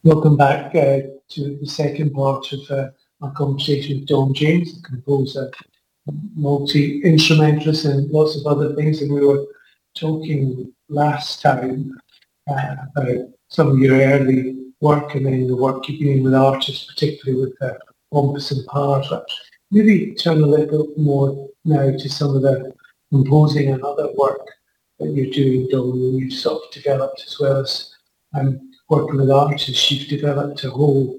Welcome back to the second part of my conversation with Don James, the composer, multi-instrumentalist and lots of other things. And we were talking last time about some of your early work and then the work you've been doing with artists, particularly with Pompous and Parrot. Maybe turn a little bit more now to some of the composing and other work that you're doing, Don, and you've sort of developed as well as working with artists. You've developed a whole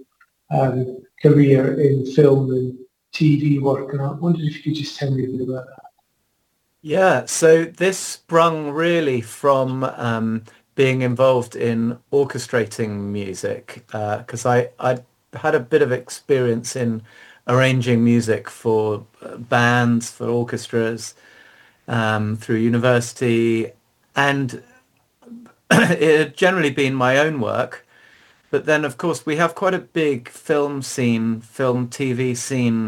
career in film and TV work, and I wondered if you could just tell me a bit about that. Yeah, so this sprung really from being involved in orchestrating music because I had a bit of experience in arranging music for bands, for orchestras through university, and it had generally been my own work. But then, of course, we have quite a big film scene, film TV scene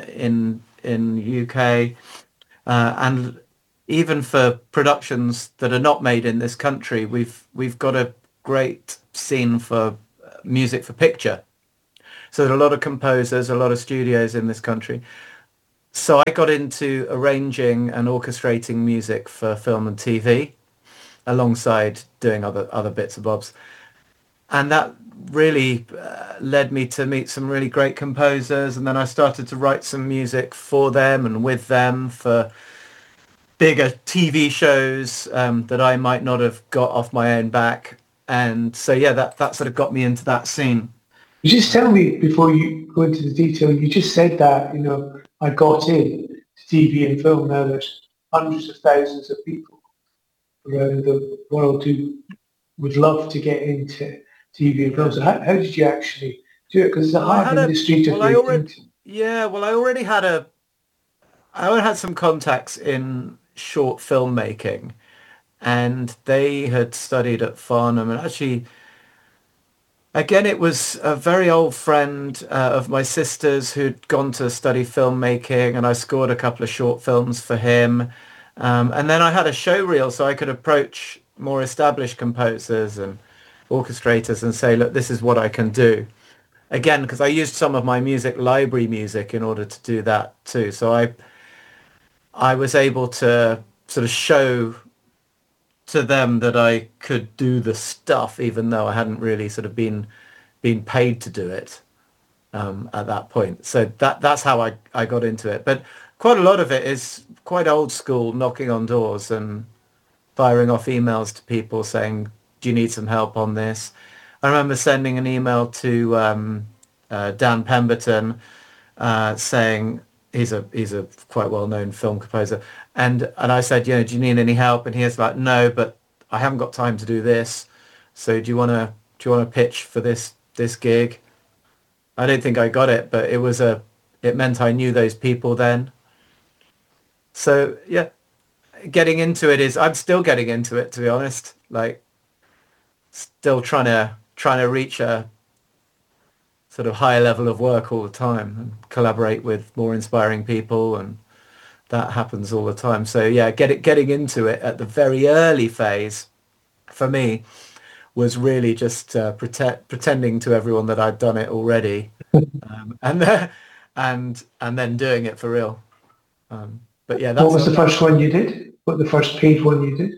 in UK. And even for productions that are not made in this country, we've got a great scene for music for picture. So there are a lot of composers, a lot of studios in this country. So I got into arranging and orchestrating music for film and TV alongside doing other bits and bobs. And that really led me to meet some really great composers. And then I started to write some music for them and with them for bigger TV shows that I might not have got off my own back. And so, yeah, that sort of got me into that scene. You just tell me before you go into the detail. You just said that I got in to TV and film. Now there's hundreds of thousands of people around the world who would love to get into TV and film. Yeah. So how did you actually do it? Because it's a Well, I hard had a, industry to well, I break already, into. yeah, well, I already had some contacts in short filmmaking and they had studied at Farnham and actually, again, it was a very old friend of my sister's who'd gone to study filmmaking, and I scored a couple of short films for him. And then I had a show reel, so I could approach more established composers and orchestrators and say, look, this is what I can do. Again, because I used some of my music library music in order to do that too. So I was able to sort of show to them that I could do the stuff, even though I hadn't really sort of been paid to do it at that point. So that's how I got into it. But quite a lot of it is quite old school, knocking on doors and firing off emails to people saying, "Do you need some help on this?" I remember sending an email to Dan Pemberton saying he's a quite well known film composer, and I said, do you need any help? And he was like, no, but I haven't got time to do this. So do you want to pitch for this gig? I don't think I got it, but it meant I knew those people then. So yeah, getting into it is I'm still getting into it, to be honest. Like still trying to reach a sort of higher level of work all the time and collaborate with more inspiring people, and that happens all the time. So yeah, getting into it at the very early phase for me was really just pretending to everyone that I'd done it already, and then, and then doing it for real. But yeah, What that's was how the that first one you did? What the first paid one you did?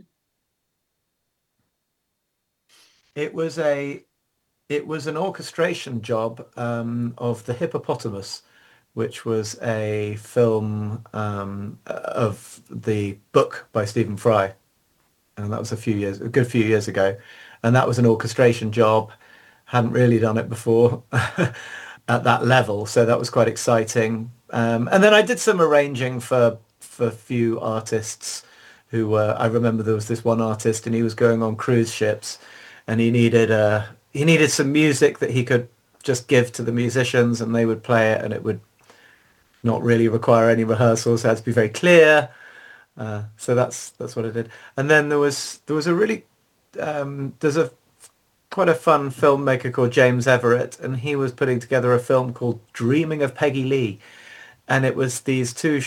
it was a it was an orchestration job of The Hippopotamus, which was a film of the book by Stephen Fry, and that was a good few years ago, and that was an orchestration job. Hadn't really done it before at that level, so that was quite exciting. And then I did some arranging for a few artists who were. I remember there was this one artist, and he was going on cruise ships, and he needed some music that he could just give to the musicians, and they would play it, and it would not really require any rehearsals. It had to be very clear. So that's what I did. And then there was a really there's a quite a fun filmmaker called James Everett, and he was putting together a film called Dreaming of Peggy Lee, and it was these two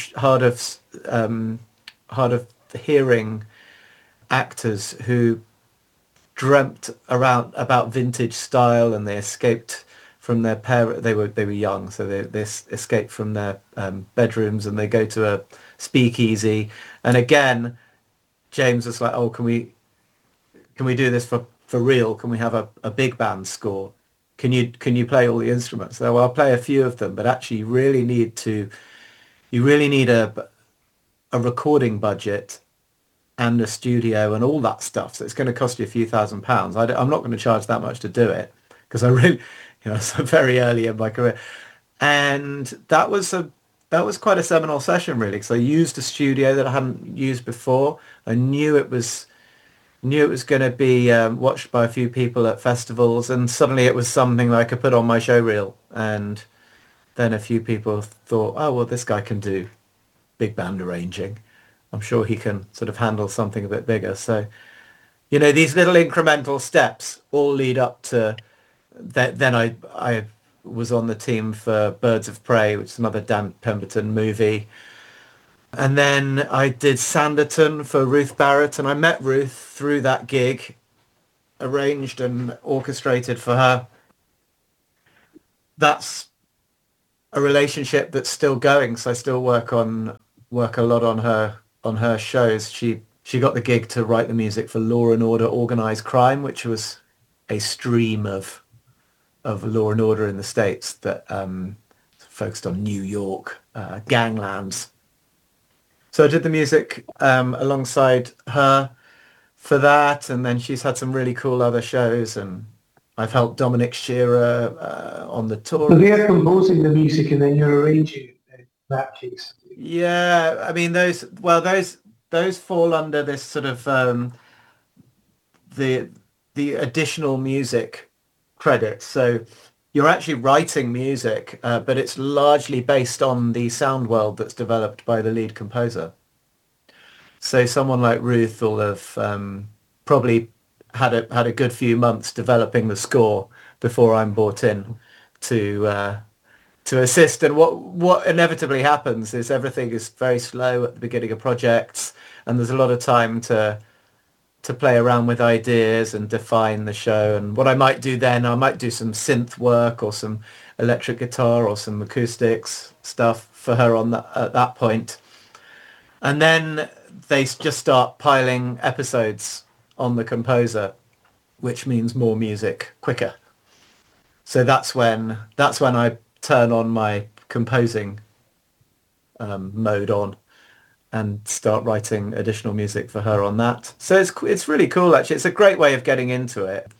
hard of hearing actors who dreamt around about vintage style, and they escaped from their parent. They were young, so they escaped from their bedrooms, and they go to a speakeasy. And again, James was like, "Oh, can we do this for real? Can we have a big band score? Can you play all the instruments?" So well, I'll play a few of them, but actually you really need a recording budget and a studio and all that stuff. So it's going to cost you a few £1,000s. I'm not going to charge that much to do it because I really, it's very early in my career. And that was quite a seminal session really, because I used a studio that I hadn't used before. I knew it was going to be watched by a few people at festivals, and suddenly it was something that I could put on my show reel. And then a few people thought, oh, well, this guy can do big band arranging. I'm sure he can sort of handle something a bit bigger. So, these little incremental steps all lead up to that. Then I was on the team for Birds of Prey, which is another Dan Pemberton movie. And then I did Sanditon for Ruth Barrett, and I met Ruth through that gig, arranged and orchestrated for her. That's a relationship that's still going, so I still work a lot on her shows. She got the gig to write the music for Law and Order: Organized Crime, which was a stream of Law and Order in the States that focused on New York ganglands. So I did the music alongside her for that, and then she's had some really cool other shows, and I've helped Dominic Shearer on the tour. So they're composing the music and then you're arranging it in that case. Yeah, I mean those fall under this sort of the additional music credits. So you're actually writing music, but it's largely based on the sound world that's developed by the lead composer. So someone like Ruth will have probably had a good few months developing the score before I'm brought in to assist. And what inevitably happens is everything is very slow at the beginning of projects, and there's a lot of time to play around with ideas and define the show. And what I might do then, I might do some synth work or some electric guitar or some acoustics stuff for her at that point. And then they just start piling episodes on the composer, which means more music quicker. So that's when I turn on my composing mode on and start writing additional music for her on that. So it's really cool, actually. It's a great way of getting into it.